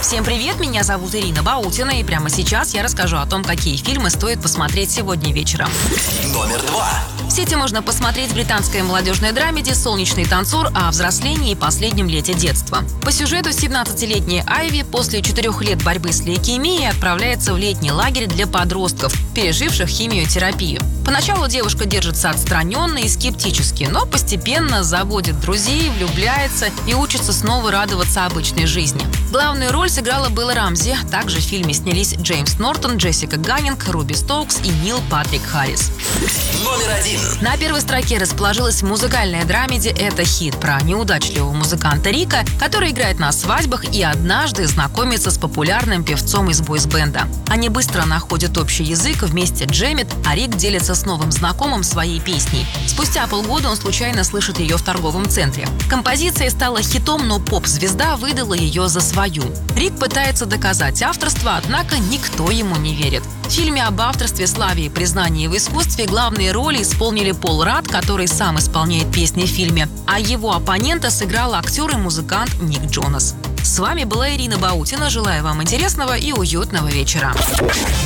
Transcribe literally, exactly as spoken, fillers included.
Всем привет, меня зовут Ирина Баутина, и прямо сейчас я расскажу о том, какие фильмы стоит посмотреть сегодня вечером. Номер два. В сети можно посмотреть британской молодежной драмеди «Солнечный танцор» о взрослении и последнем лете детства. По сюжету семнадцатилетняя Айви после четырех лет борьбы с лейкемией отправляется в летний лагерь для подростков, переживших химиотерапию. Поначалу девушка держится отстраненно и скептически, но постепенно заводит друзей, влюбляется и учится снова радоваться обычной жизни. Главную роль сыграла Белла Рамзи. Также в фильме снялись Джеймс Нортон, Джессика Ганнинг, Руби Стоукс и Нил Патрик Харрис. Номер один. На первой строке расположилась музыкальная драмеди «Это хит» про неудачливого музыканта Рика, который играет на свадьбах и однажды знакомится с популярным певцом из бойс-бенда. Они быстро находят общий язык, вместе джемят, а Рик делится с новым знакомым своей песней. Спустя полгода он случайно слышит ее в торговом центре. Композиция стала хитом, но поп-звезда выдала ее за свою. Рик пытается доказать авторство, однако никто ему не верит. В фильме об авторстве, славе и признании в искусстве главные роли исполнили Пол Радд, который сам исполняет песни в фильме, а его оппонента сыграл актер и музыкант Ник Джонас. С вами была Ирина Баутина. Желаю вам интересного и уютного вечера.